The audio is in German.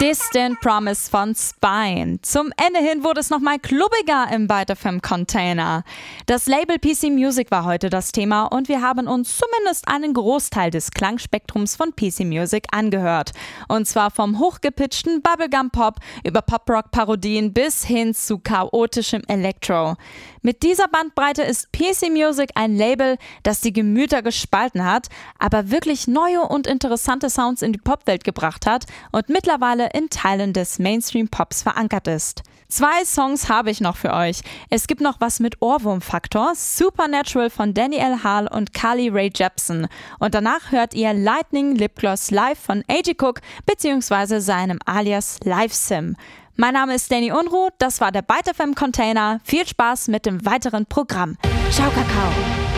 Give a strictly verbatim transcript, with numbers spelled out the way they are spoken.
Distant Promise von Spine. Zum Ende hin wurde es nochmal klubbiger im Byte F M Container. Das Label P C Music war heute das Thema und wir haben uns zumindest einen Großteil des Klangspektrums von P C Music angehört. Und zwar vom hochgepitchten Bubblegum-Pop über Pop-Rock-Parodien bis hin zu chaotischem Electro. Mit dieser Bandbreite ist P C Music ein Label, das die Gemüter gespalten hat, aber wirklich neue und interessante Sounds in die Popwelt gebracht hat und mittlerweile in Teilen des Mainstream-Pops verankert ist. Zwei Songs habe ich noch für euch. Es gibt noch was mit Ohrwurm-Faktor, Supernatural von Danny L. Hall und Carly Rae Jepsen. Und danach hört ihr Lightning Lipgloss Live von A J Cook bzw. seinem Alias Live Sim. Mein Name ist Danny Unruh, das war der Byte F M Container. Viel Spaß mit dem weiteren Programm. Ciao, Kakao!